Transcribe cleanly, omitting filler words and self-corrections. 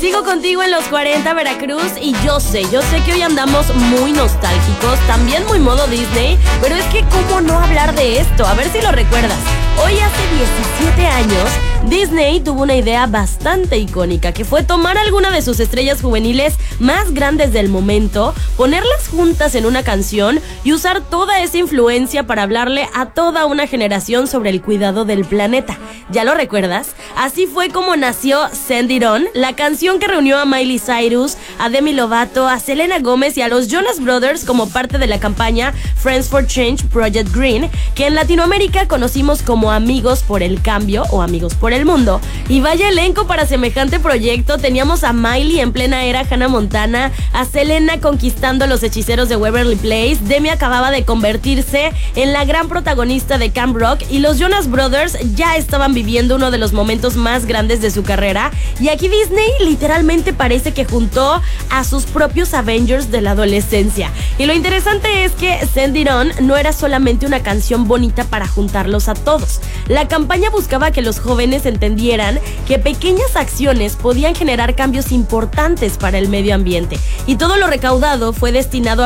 Sigo contigo en los 40 Veracruz y yo sé que hoy andamos muy nostálgicos, también muy modo Disney, pero es que ¿cómo no hablar de esto? A ver si lo recuerdas. Hoy hace 17 años, Disney tuvo una idea bastante icónica, que fue tomar alguna de sus estrellas juveniles más grandes del momento, ponerlas juntas en una canción y usar toda esa influencia para hablarle a toda una generación sobre el cuidado del planeta. ¿Ya lo recuerdas? Así fue como nació Send It On, la canción que reunió a Miley Cyrus, a Demi Lovato, a Selena Gomez y a los Jonas Brothers como parte de la campaña Friends for Change Project Green, que en Latinoamérica conocimos como Amigos por el Cambio o Amigos por el Mundo. Y vaya elenco para semejante proyecto. Teníamos a Miley en plena era Hannah Montana, a Selena conquistando los hechiceros de Waverly Place, Demi acababa de convertirse en la gran protagonista de Camp Rock y los Jonas Brothers ya estaban viviendo uno de los momentos más grandes de su carrera. Y aquí Disney literalmente parece que juntó a sus propios Avengers de la adolescencia. Y lo interesante es que Send It On no era solamente una canción bonita para juntarlos a todos. La campaña buscaba que los jóvenes entendieran que pequeñas acciones podían generar cambios importantes para el medio ambiente. Y todo lo recaudado fue destinado a